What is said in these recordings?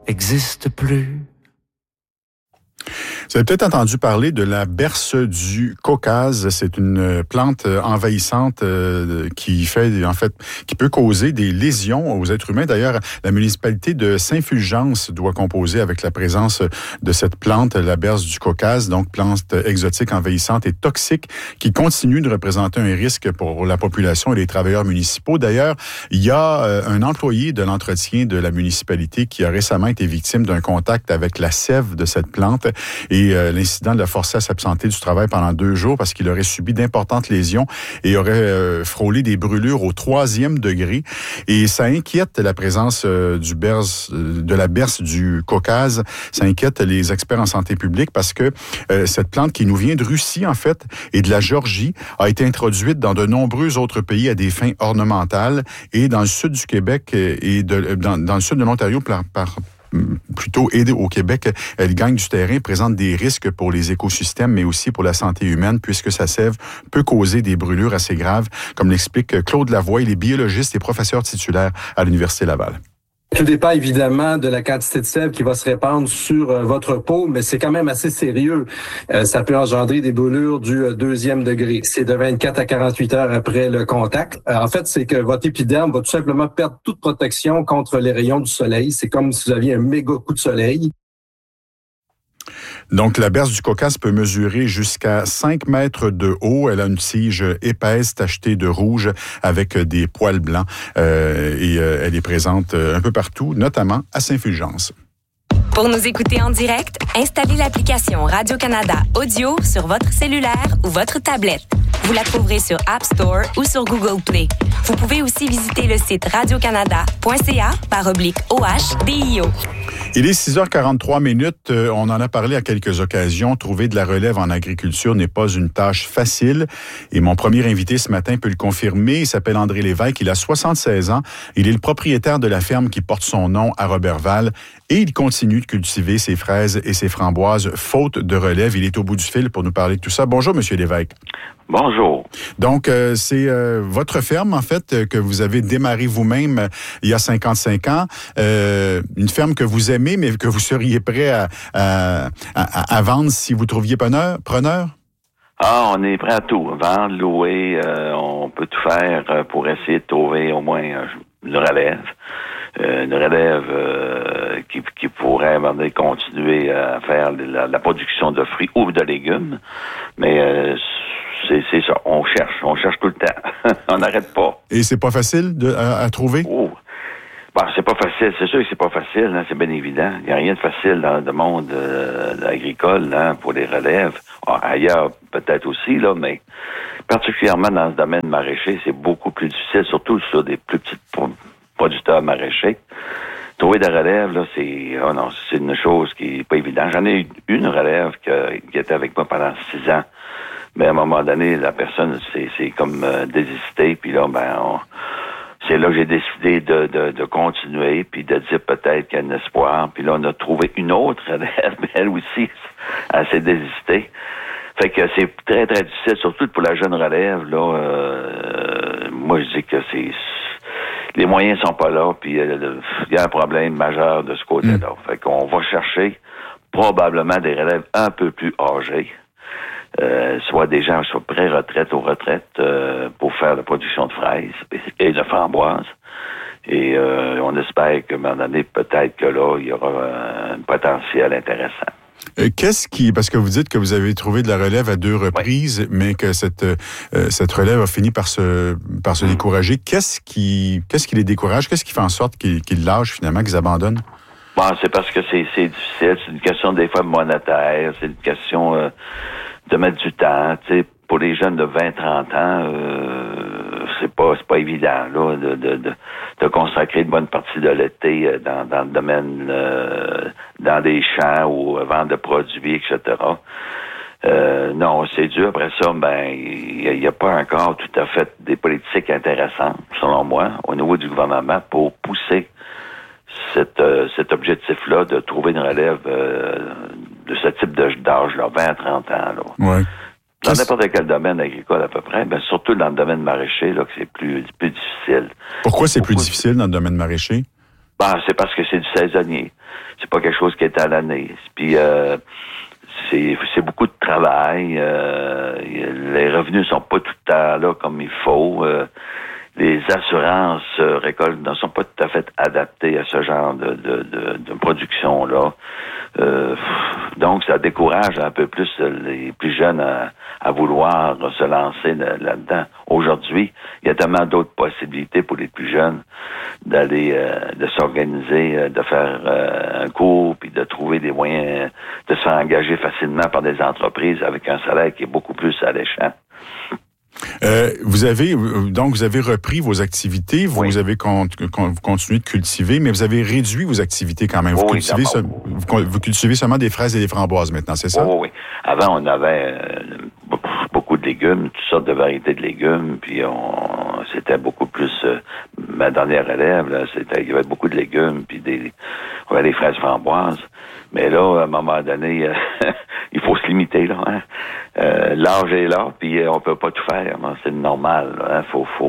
n'existe plus. Vous avez peut-être entendu parler de la berce du Caucase. C'est une plante envahissante qui peut causer des lésions aux êtres humains. D'ailleurs, la municipalité de Saint-Fulgence doit composer avec la présence de cette plante, la berce du Caucase, donc plante exotique envahissante et toxique qui continue de représenter un risque pour la population et les travailleurs municipaux. D'ailleurs, il y a un employé de l'entretien de la municipalité qui a récemment été victime d'un contact avec la sève de cette plante. Et l'incident l'a forcé à s'absenter du travail pendant 2 jours parce qu'il aurait subi d'importantes lésions et aurait frôlé des brûlures au 3e degré. Et ça inquiète la présence de la berce du Caucase. Ça inquiète les experts en santé publique parce que cette plante qui nous vient de Russie, en fait, et de la Géorgie, a été introduite dans de nombreux autres pays à des fins ornementales. Et dans le sud du Québec et dans le sud de l'Ontario, plutôt aidé au Québec, elle gagne du terrain, présente des risques pour les écosystèmes, mais aussi pour la santé humaine, puisque sa sève peut causer des brûlures assez graves, comme l'explique Claude Lavoie. Il est biologiste et professeur titulaire à l'Université Laval. Tout dépend évidemment de la quantité de sève qui va se répandre sur votre peau, mais c'est quand même assez sérieux. Ça peut engendrer des brûlures du 2e degré. C'est de 24 à 48 heures après le contact. En fait, c'est que votre épiderme va tout simplement perdre toute protection contre les rayons du soleil. C'est comme si vous aviez un méga coup de soleil. Donc, la berce du Caucase peut mesurer jusqu'à 5 mètres de haut. Elle a une tige épaisse tachetée de rouge avec des poils blancs. Elle est présente un peu partout, notamment à Saint-Fulgence. Pour nous écouter en direct, installez l'application Radio-Canada Audio sur votre cellulaire ou votre tablette. Vous la trouverez sur App Store ou sur Google Play. Vous pouvez aussi visiter le site radiocanada.ca/OHDIO. Il est 6h43. On en a parlé à quelques occasions. Trouver de la relève en agriculture n'est pas une tâche facile. Et mon premier invité ce matin peut le confirmer. Il s'appelle André Lévesque. Il a 76 ans. Il est le propriétaire de la ferme qui porte son nom à Roberval. Et il continue de cultiver ses fraises et ses framboises, faute de relève. Il est au bout du fil pour nous parler de tout ça. Bonjour, Monsieur Lévesque. Bonjour. Donc, c'est votre ferme, en fait, que vous avez démarré vous-même il y a 55 ans. Une ferme que vous aimez, mais que vous seriez prêt à vendre si vous trouviez preneur? Ah, on est prêt à tout. Vendre, louer, on peut tout faire pour essayer de trouver au moins une relève. Une relève qui pourrait continuer à faire la production de fruits ou de légumes. Mais c'est ça, on cherche tout le temps. On n'arrête pas. Et c'est pas facile à trouver? Oh. Bon, c'est pas facile, c'est sûr que c'est pas facile, hein, c'est bien évident. Il n'y a rien de facile dans le monde agricole, hein, pour les relèves. Ailleurs, peut-être aussi, là, mais particulièrement dans ce domaine maraîcher, c'est beaucoup plus difficile, surtout sur des plus petits producteurs maraîchers. Trouver des relèves, là, c'est une chose qui est pas évidente. J'en ai eu une relève qui était avec moi pendant 6 ans. Mais à un moment donné, la personne c'est comme désisté, puis là, c'est là que j'ai décidé de continuer, puis de dire peut-être qu'il y a un espoir. Puis là, on a trouvé une autre relève, mais elle aussi, elle s'est désistée. Fait que c'est très, très difficile, surtout pour la jeune relève, là. Moi, je dis que les moyens sont pas là, puis il y a un problème majeur de ce côté-là. Fait qu'on va chercher probablement des relèves un peu plus âgées. Soit des gens soit pré-retraite ou retraite pour faire la production de fraises et de framboises. Et on espère qu'à un moment donné, peut-être que là, il y aura un potentiel intéressant. Parce que vous dites que vous avez trouvé de la relève à 2 reprises, oui, mais que cette relève a fini par se décourager. Qu'est-ce qui les décourage? Qu'est-ce qui fait en sorte qu'ils lâchent finalement, qu'ils abandonnent? Bon, c'est parce que c'est difficile. C'est une question des fois monétaire. C'est une question de mettre du temps. Tu sais, pour les jeunes de 20-30 ans, c'est pas évident là de consacrer une bonne partie de l'été dans le domaine, dans des champs ou vente de produits, etc. Non, c'est dur. Après ça, il n'y a pas encore tout à fait des politiques intéressantes, selon moi, au niveau du gouvernement pour pousser cet objectif-là de trouver une relève de ce type d'âge-là, 20 à 30 ans. Là. Ouais. Dans n'importe quel domaine agricole à peu près, mais surtout dans le domaine maraîcher, là, que c'est plus difficile. Pourquoi c'est plus difficile dans le domaine maraîcher? C'est parce que c'est du saisonnier. C'est pas quelque chose qui est à l'année. Puis c'est beaucoup de travail. Les revenus sont pas tout le temps là comme il faut. Les assurances récoltes ne sont pas tout à fait adaptées à ce genre de production-là. Donc, ça décourage un peu plus les plus jeunes à vouloir se lancer là-dedans. Aujourd'hui, il y a tellement d'autres possibilités pour les plus jeunes d'aller, de s'organiser, de faire un cours, puis de trouver des moyens de se faire engager facilement par des entreprises avec un salaire qui est beaucoup plus alléchant. Vous avez repris vos activités, vous avez continué de cultiver, mais vous avez réduit vos activités quand même. Vous cultivez seulement des fraises et des framboises maintenant, c'est ça? Oui. Avant, on avait beaucoup de légumes, toutes sortes de variétés de légumes, puis c'était beaucoup plus ma dernière relève, là, il y avait beaucoup de légumes, puis on avait des fraises framboises. Mais là, à un moment donné, il faut se limiter, là. Hein? L'âge est là, puis on peut pas tout faire. Hein? C'est normal. Hein?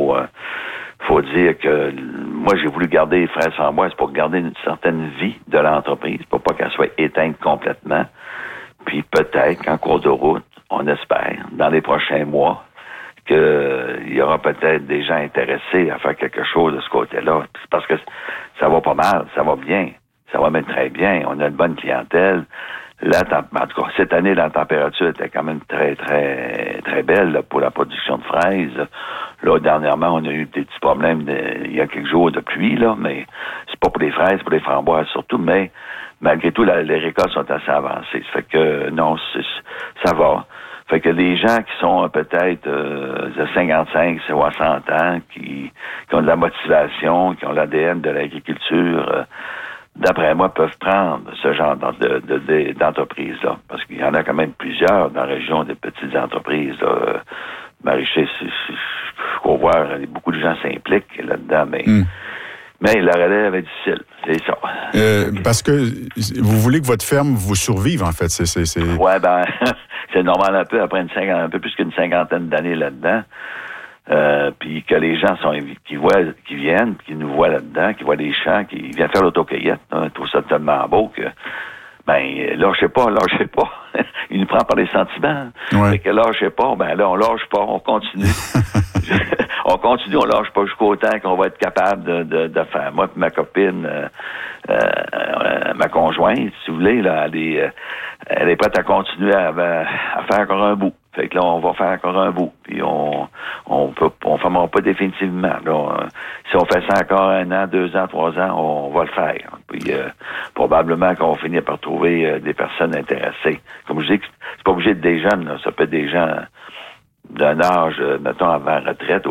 Faut dire que moi, j'ai voulu garder les fraises framboises pour garder une certaine vie de l'entreprise, pour pas qu'elle soit éteinte complètement. Puis peut-être qu'en cours de route, on espère, dans les prochains mois, qu'il y aura peut-être des gens intéressés à faire quelque chose de ce côté-là. Parce que ça va pas mal, ça va bien. Ça va même très bien. On a une bonne clientèle. En tout cas, cette année, la température était quand même très, très, très belle là, pour la production de fraises. Là, dernièrement, on a eu des petits problèmes il y a quelques jours de pluie, là, mais c'est pas pour les fraises, pour les framboises surtout, mais malgré tout, les récoltes sont assez avancées. Ça fait que, non, ça va. Fait que les gens qui sont peut-être de 55, 60 ans, qui ont de la motivation, qui ont l'ADN de l'agriculture, d'après moi, peuvent prendre ce genre d'entreprise-là. Parce qu'il y en a quand même plusieurs dans la région, des petites entreprises. Maraîchers, faut voir, beaucoup de gens s'impliquent là-dedans, mais la relève est difficile, c'est ça. Parce que vous voulez que votre ferme vous survive, en fait. Ouais, c'est normal un peu, après un peu plus qu'une cinquantaine d'années là-dedans. Puis que les gens qui viennent, qui nous voient là-dedans, qui voient les champs, qui viennent faire l'autocueillette, hein, tout ça tellement beau que lâchez pas. Il nous prend par les sentiments. Ouais. Fait que lâchez pas, là, on lâche pas, on continue. On lâche pas jusqu'au temps qu'on va être capable de faire. Moi et ma copine, ma conjointe, si vous voulez, là, elle est prête à continuer à faire encore un bout. Fait que là, on va faire encore un bout. Puis on fermera pas définitivement. Là, si on fait ça encore 1 an, 2 ans, 3 ans, on va le faire. Puis probablement qu'on va finir par trouver des personnes intéressées. Comme je dis, c'est pas obligé d'être des jeunes, là. Ça peut être des gens d'un âge, mettons, avant la retraite,